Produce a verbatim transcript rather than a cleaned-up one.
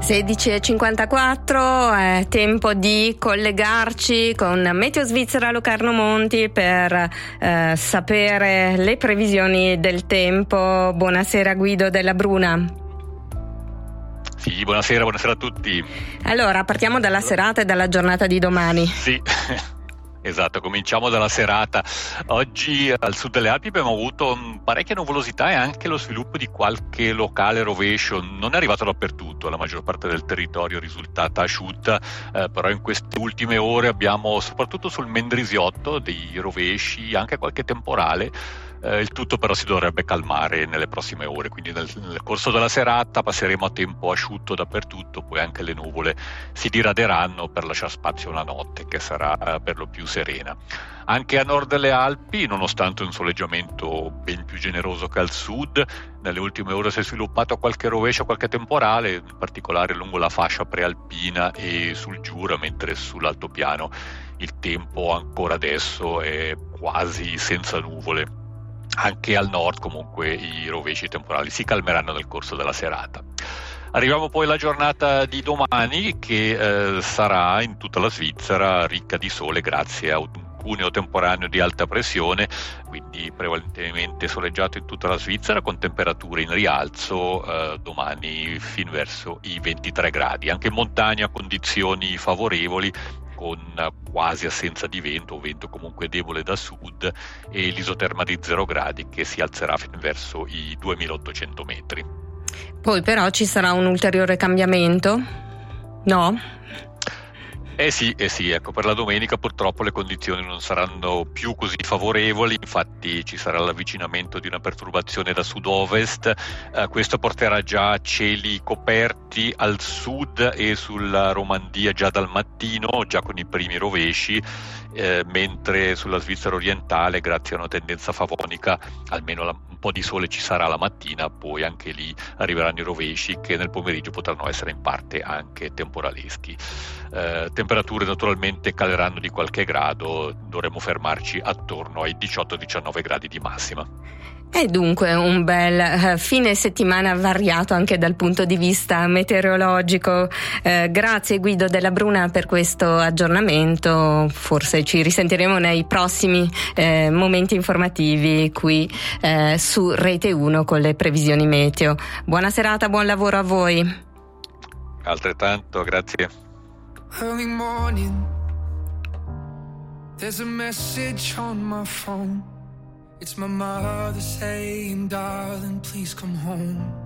sedici e cinquantaquattro, è tempo di collegarci con Meteo Svizzera Locarno Monti per eh, sapere le previsioni del tempo. Buonasera Guido Della Bruna. Sì, buonasera, buonasera a tutti. Allora, partiamo dalla serata e dalla giornata di domani. Sì. Esatto, cominciamo dalla serata. Oggi al sud delle Alpi abbiamo avuto parecchia nuvolosità e anche lo sviluppo di qualche locale rovescio. Non è arrivato dappertutto, la maggior parte del territorio è risultata asciutta, eh, però in queste ultime ore abbiamo soprattutto sul Mendrisiotto dei rovesci, anche qualche temporale. Eh, il tutto però si dovrebbe calmare nelle prossime ore, quindi nel, nel corso della serata passeremo a tempo asciutto dappertutto, poi anche le nuvole si diraderanno per lasciare spazio a una notte che sarà eh, per lo più serena. Anche a nord delle Alpi, nonostante un soleggiamento ben più generoso che al sud, nelle ultime ore si è sviluppato qualche rovescio, qualche temporale, in particolare lungo la fascia prealpina e sul Giura, mentre sull'altopiano il tempo ancora adesso è quasi senza nuvole. Anche al nord comunque i rovesci temporali si calmeranno nel corso della serata. Arriviamo poi alla giornata di domani che eh, sarà in tutta la Svizzera ricca di sole grazie a un cuneo temporaneo di alta pressione, quindi prevalentemente soleggiato in tutta la Svizzera con temperature in rialzo eh, domani fin verso i ventitré gradi. Anche in montagna condizioni favorevoli, con quasi assenza di vento o vento comunque debole da sud e l'isoterma di zero gradi che si alzerà fin verso i duemilaottocento metri. Poi però ci sarà un ulteriore cambiamento? No? Eh sì, eh sì, ecco, per la domenica purtroppo le condizioni non saranno più così favorevoli, infatti ci sarà l'avvicinamento di una perturbazione da sud-ovest, eh, questo porterà già cieli coperti al sud e sulla Romandia già dal mattino, già con i primi rovesci, eh, mentre sulla Svizzera orientale, grazie a una tendenza favonica, almeno la, un po' di sole ci sarà la mattina, poi anche lì arriveranno i rovesci che nel pomeriggio potranno essere in parte anche temporaleschi. Eh, temperature naturalmente caleranno di qualche grado, dovremo fermarci attorno ai diciotto diciannove gradi di massima. E dunque un bel uh, fine settimana variato anche dal punto di vista meteorologico. Eh, grazie Guido Della Bruna per questo aggiornamento, forse ci risentiremo nei prossimi eh, momenti informativi qui eh, su Rete uno con le previsioni meteo. Buona serata, buon lavoro a voi. Altrettanto, grazie. Early morning, there's a message on my phone. It's my mother saying, darling, please come home.